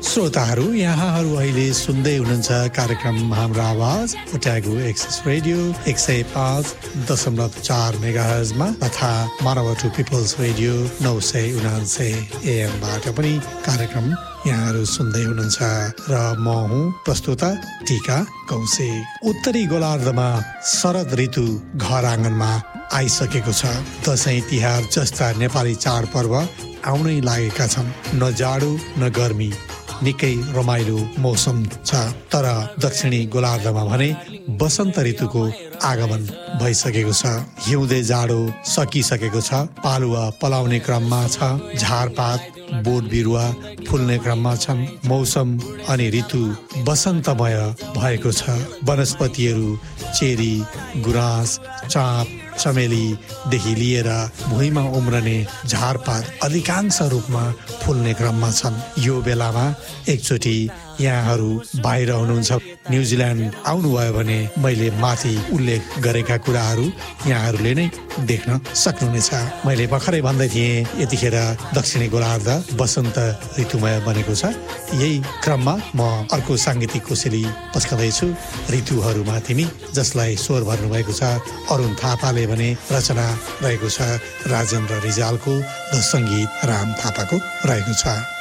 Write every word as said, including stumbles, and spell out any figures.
श्रोताहरू यहाँहरू अहिले सुन्दै हुनुहुन्छ कार्यक्रम हाम्रो आवाज ओट्यागो एक्सेस रेडियो एक सय पाँच दशमलव चार मेगाहर्जमा तथा मानवटु पिपल्स रेडियो नौ सय उनान्सय एएमबाट पनि कार्यक्रम यहाँहरू सुन्दै हुनुहुन्छ र म हुँ प्रस्तुता टीका कौशिक। उत्तरी गोलार्धमा शरद ऋतु घर आँगनमा आइसकेको छ। दशैं तिहार जस्ता नेपाली चाडपर्व आउनै लागेका छन्। न जाडो न गर्मी, निकै रमाइलो मौसम छ। तर दक्षिणी गोलार्धमा भने वसन्त ऋतुको आगमन भइसकेको छ। हिउँदे जाडो सकिसकेको छ। पालुवा पलाउने क्रममा छ। झारपात बोट बिरुवा फुल्ने क्रममा छन्। मौसम अनि ऋतु वसन्तमय भएको छ। वनस्पतिहरू चेरी, गुराँस, चाँप, चमेलीदेखि लिएर भुइँमा उम्रने झारपात अधिकांश रूपमा फुल्ने क्रममा छन्। यो बेलामा एकचोटि यहाँहरू बाहिर हुनुहुन्छ, न्युजिल्यान्ड आउनुभयो भने मैले माथि उल्लेख गरेका कुराहरू यहाँहरूले नै देख्न सक्नुहुनेछ। मैले भर्खरै भन्दै थिएँ यतिखेर दक्षिणी गोलार्ध वसन्त ऋतुमय बनेको छ। यही क्रममा म अर्को साङ्गीतिक कोसेली पस्कँदैछु ऋतुहरूमा तिमी, जसलाई स्वर भर्नुभएको छ अरुण थापाले भने रचना रहेको छ राजेन्द्र रिजालको र सङ्गीत राम थापाको रहेको छ।